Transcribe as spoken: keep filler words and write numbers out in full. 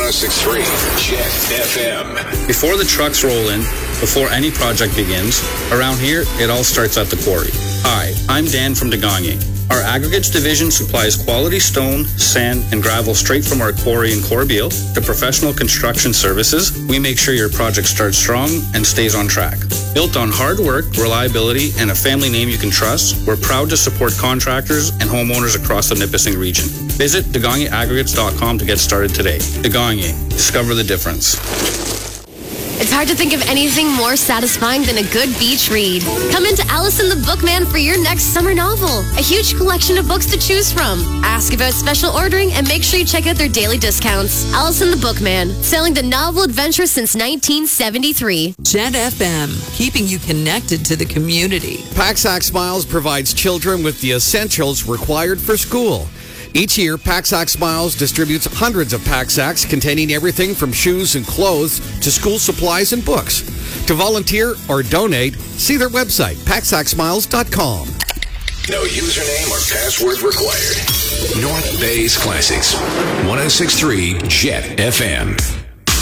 oh six point three Jet F M. Before the trucks roll in, before any project begins, around here, it all starts at the quarry. Hi, I'm Dan from Deganye. Our aggregates division supplies quality stone, sand, and gravel straight from our quarry in Corbeil to professional construction services. We make sure your project starts strong and stays on track. Built on hard work, reliability, and a family name you can trust, we're proud to support contractors and homeowners across the Nipissing region. Visit Deganye Aggregates dot com to get started today. Deganye, discover the difference. It's hard to think of anything more satisfying than a good beach read. Come into Allison the Bookman for your next summer novel. A huge collection of books to choose from. Ask about special ordering and make sure you check out their daily discounts. Allison the Bookman, selling the novel adventure since nineteen seventy-three. Jet F M, keeping you connected to the community. Pack-Sack Smiles provides children with the essentials required for school. Each year, Pack-Sack Smiles distributes hundreds of pack-sacks containing everything from shoes and clothes to school supplies and books. To volunteer or donate, see their website, pack sack smiles dot com. No username or password required. North Bay's Classics. one oh six point three Jet F M.